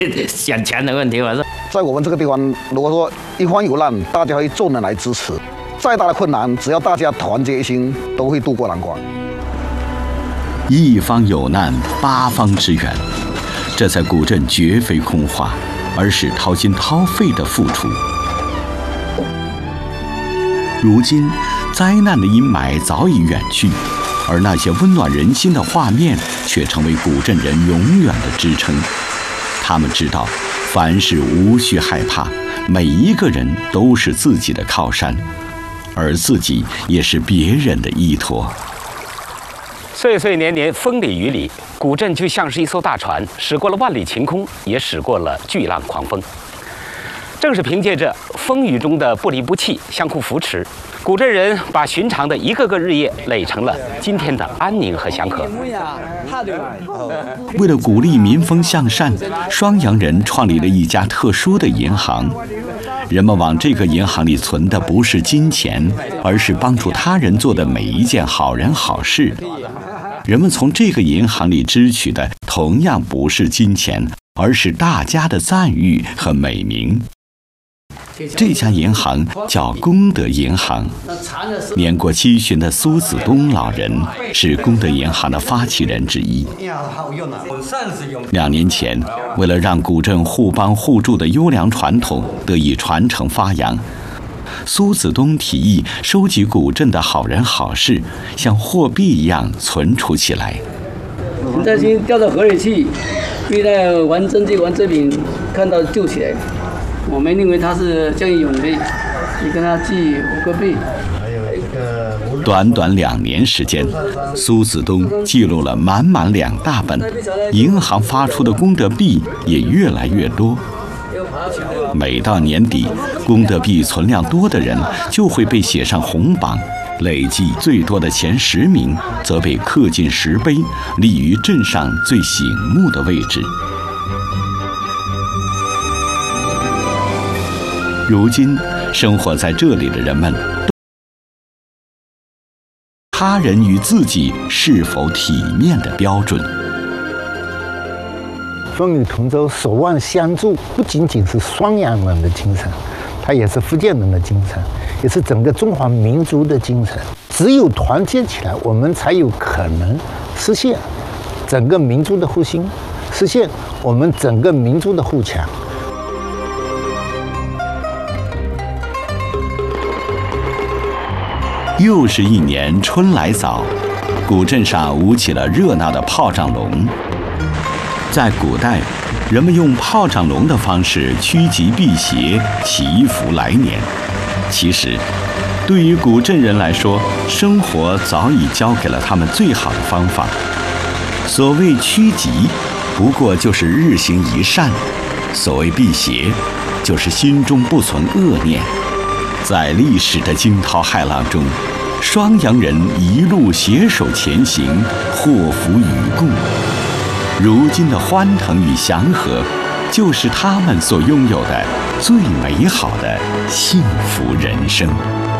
选钱的问题，我是。 在我们这个地方，如果说一方有难，大家会众人来支持，再大的困难，只要大家团结一心，都会渡过难关。 一方有难，八方支援，这在古镇绝非空话，而是掏心掏肺的付出。如今，灾难的阴霾早已远去，而那些温暖人心的画面却成为古镇人永远的支撑。他们知道，凡事无需害怕，每一个人都是自己的靠山，而自己也是别人的依托。 岁岁年年，风里雨里，古镇就像是一艘大船，驶过了万里晴空，也驶过了巨浪狂风。正是凭借着风雨中的不离不弃、相互扶持，古镇人把寻常的一个个日夜垒成了今天的安宁和祥和。 为了鼓励民风向善，双阳人创立了一家特殊的银行。人们往这个银行里存的不是金钱，而是帮助他人做的每一件好人好事。人们从这个银行里支取的同样不是金钱，而是大家的赞誉和美名。这家银行叫功德银行，年过70的苏子东老人是功德银行的发起人之一。2年前，为了让古镇互帮互助的优良传统得以传承发扬，苏子东提议收集古镇的好人好事，像货币一样存储起来。 你担心掉到河里去，遇到玩针这玩这里看到救起来。我们认为他是见义勇为，你跟他记5个币。 短短2年时间，苏子东记录了满满2大本，银行发出的功德币也越来越多。每到年底，功德币存量多的人就会被写上红榜，累计最多的前10名则被刻进石碑，立于镇上最醒目的位置。如今，生活在这里的人们，他人与自己是否体面的标准。 风雨同舟，守望相助，不仅仅是双阳人的精神，它也是福建人的精神，也是整个中华民族的精神。只有团结起来，我们才有可能实现整个民族的复兴，实现我们整个民族的富强。 又是一年春来早，古镇上舞起了热闹的炮仗龙。在古代，人们用炮仗龙的方式趋吉避邪，祈福来年。其实，对于古镇人来说，生活早已教给了他们最好的方法。所谓趋吉，不过就是日行一善；所谓避邪，就是心中不存恶念。在历史的惊涛骇浪中，双阳人一路携手前行，祸福与共。如今的欢腾与祥和，就是他们所拥有的最美好的幸福人生。